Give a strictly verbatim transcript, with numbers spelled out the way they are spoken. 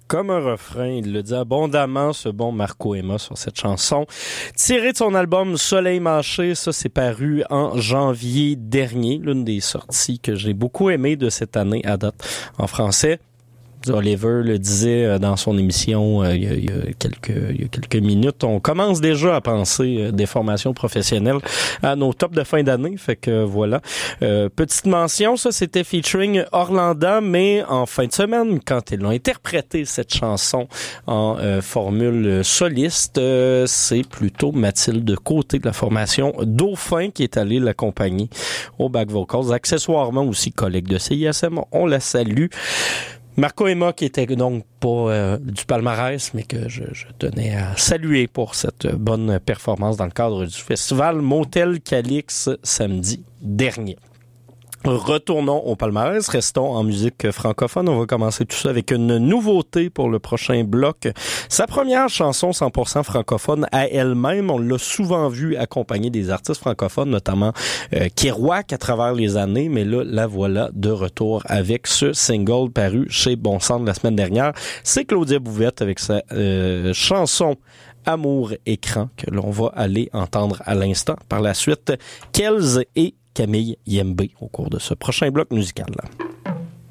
comme un refrain. Il le dit abondamment, ce bon Marco Emma, sur cette chanson. Tiré de son album Soleil Mâché, ça c'est paru en janvier dernier. L'une des sorties que j'ai beaucoup aimées de cette année à date en français. Oliver le disait dans son émission euh, il, y a, il, y a quelques, il y a quelques minutes. On commence déjà à penser euh, des formations professionnelles à nos tops de fin d'année. Fait que voilà. Euh, petite mention, ça c'était featuring Orlanda, mais en fin de semaine, quand ils l'ont interprété cette chanson en euh, formule soliste, euh, c'est plutôt Mathilde Côté de la formation Dauphin qui est allée l'accompagner au back vocals. Accessoirement aussi collègue de C I S M. On la salue. Marco Emma, qui était donc pas euh, du palmarès, mais que je, je tenais à saluer pour cette bonne performance dans le cadre du festival Motel Calix samedi dernier. Retournons au palmarès, restons en musique francophone. On va commencer tout ça avec une nouveauté pour le prochain bloc. Sa première chanson cent pour cent francophone à elle-même, on l'a souvent vu accompagner des artistes francophones, notamment euh, Kerouac à travers les années, mais là, la voilà de retour avec ce single paru chez Bon Sang la semaine dernière. C'est Claudia Bouvette avec sa euh, chanson Amour écran que l'on va aller entendre à l'instant. Par la suite, Kelz et Camille Yembe au cours de ce prochain bloc musical-là.